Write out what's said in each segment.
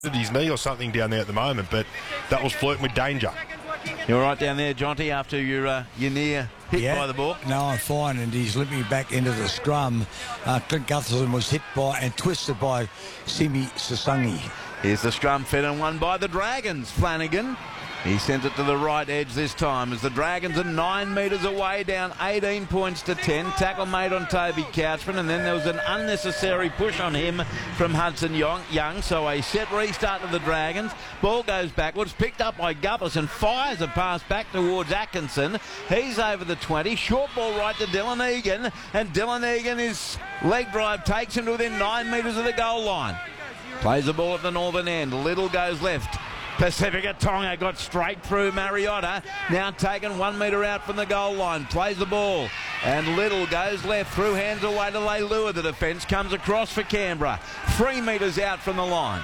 his knee or something down there at the moment, but that was flirting with danger. You're right down there, Jonty, after your near hit by the ball. No, I'm fine, and he's limping back into the scrum. Clint Gutherson was hit by and twisted by Simi Sasangi. Here's the scrum fed and won by the Dragons. Flanagan. He sent it to the right edge this time as the Dragons are 9 metres away, down 18 points to 10. Tackle made on Toby Couchman, and then there was an unnecessary push on him from Hudson Young. So a set restart to the Dragons. Ball goes backwards, picked up by Gutherson, fires a pass back towards Atkinson. He's over the 20. Short ball right to Dylan Egan, and Dylan Egan, his leg drive takes him to within 9 metres of the goal line. Plays the ball at the northern end. Little goes left. Pacifica Tonga got straight through Mariotta, now taken 1 metre out from the goal line, plays the ball, and Little goes left, through hands away to Leilua. The defence comes across for Canberra, 3 metres out from the line.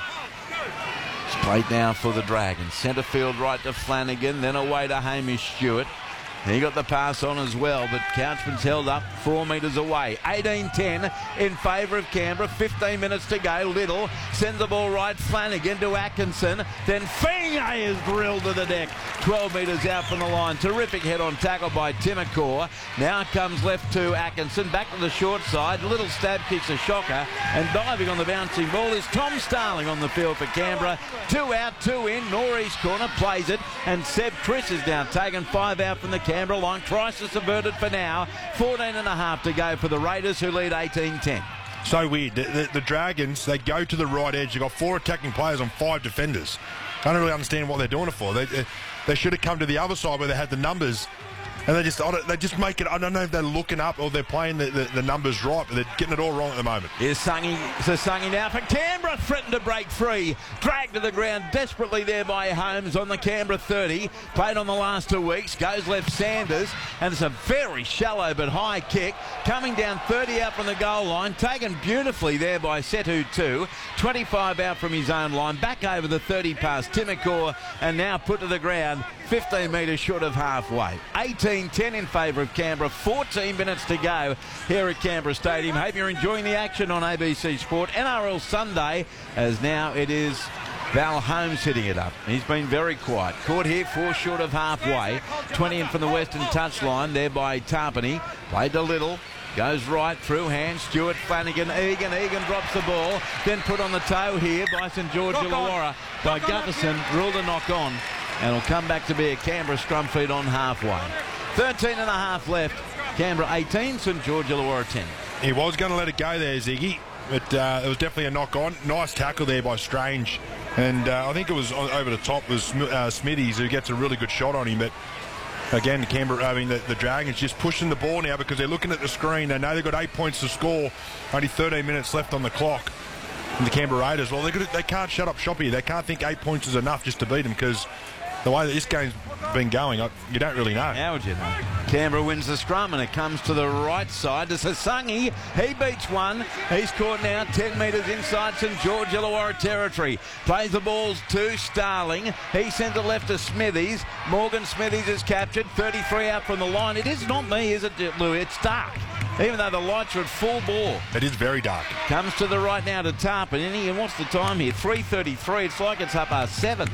It's played now for the Dragons, centre field right to Flanagan, then away to Hamish Stewart. He got the pass on as well, but Couchman's held up 4 metres away. 18-10 in favour of Canberra. 15 minutes to go. Little sends the ball right. Flanagan to Atkinson. Then Finge is drilled to the deck. 12 metres out from the line. Terrific head-on tackle by Timokor. Now comes left to Atkinson. Back to the short side. Little stab kicks a shocker. And diving on the bouncing ball is Tom Starling on the field for Canberra. 2 out, 2 in. Northeast corner plays it. And Seb Chris is now taken 5 out from the Canberra line. Crisis averted for now. 14.5 to go for the Raiders, who lead 18-10. So weird. The Dragons, they go to the right edge. They've got 4 attacking players on 5 defenders. I don't really understand what they're doing it for. They should have come to the other side where they had the numbers. And they just make it, I don't know if they're looking up or they're playing the numbers right, but they're getting it all wrong at the moment. Here's Sungy now for Canberra, threatened to break free. Dragged to the ground desperately there by Holmes on the Canberra 30. Played on the last 2 weeks. Goes left Sanders, and it's a very shallow but high kick. Coming down 30 out from the goal line. Taken beautifully there by Setu 2. 25 out from his own line. Back over the 30 past Timokor, and now put to the ground 15 metres short of halfway. 18-10 in favour of Canberra. 14 minutes to go here at Canberra Stadium. Hope you're enjoying the action on ABC Sport. NRL Sunday, as now it is Val Holmes hitting it up. He's been very quiet. Caught here 4 short of halfway. 20 in from the western touchline there by Tarpany. Played to Little. Goes right through hands. Stewart, Flanagan, Egan. Egan drops the ball. Then put on the toe here by St George Illawarra by Gutherson. Ruled a knock on. And it'll come back to be a Canberra scrum feed on halfway. 13.5 left. Canberra 18, St George Illawarra 10. He was going to let it go there, Ziggy, but it was definitely a knock on. Nice tackle there by Strange. And I think it was over the top was Smithies, who gets a really good shot on him. But again, the Dragons just pushing the ball now because they're looking at the screen. They know they've got 8 points to score. Only 13 minutes left on the clock. And the Canberra Raiders, well, they can't shut up shop here. They can't think 8 points is enough just to beat them, because the way that this game's been going, you don't really know. How would you know? Canberra wins the scrum, and it comes to the right side to Sasangi. He beats one. He's caught now 10 metres inside St George Illawarra territory. Plays the balls to Starling. He sends it left to Smithies. Morgan Smithies is captured. 33 out from the line. It is not me, is it, Louis? It's dark. Even though the lights are at full bore. It is very dark. Comes to the right now to Tarpany. And what's the time here? 3:33. It's like it's 7:30.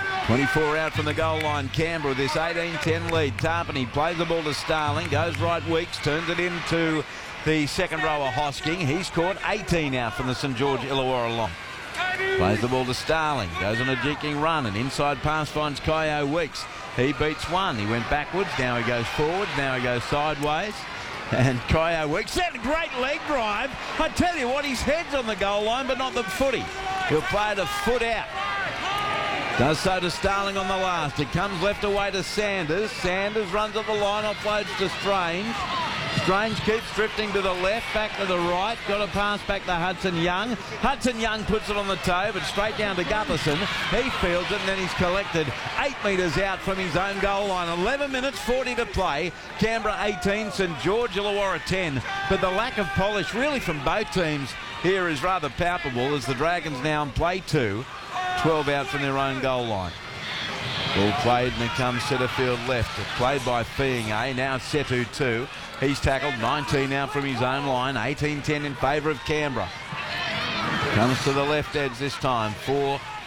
24 out from the goal line. Canberra with this 18-10 lead. Tarpany plays the ball to Starling. Goes right Weeks. Turns it into the second rower Hosking. He's caught 18 out from the St George Illawarra line. Plays the ball to Starling. Goes on a jeking run. And inside pass finds Kyo Weeks. He beats one. He went backwards. Now he goes forward. Now he goes sideways. And Kyo Weeks, that great leg drive. I tell you what, his head's on the goal line, but not the footy. He'll play it a foot out. Does so to Starling on the last. It comes left away to Sanders. Sanders runs up the line, offloads to Strange. Strange keeps drifting to the left, back to the right. Got a pass back to Hudson Young. Hudson Young puts it on the toe, but straight down to Gutherson. He fields it, and then he's collected 8 metres out from his own goal line. 11 minutes, 40 to play. Canberra 18, St George Illawarra 10. But the lack of polish really from both teams here is rather palpable, as the Dragons now in play 2. 12 out from their own goal line. Ball played, and it comes centre field left. Played by Finge. Now Setu 2. He's tackled 19 out from his own line. 18-10 in favour of Canberra. Comes to the left edge this time for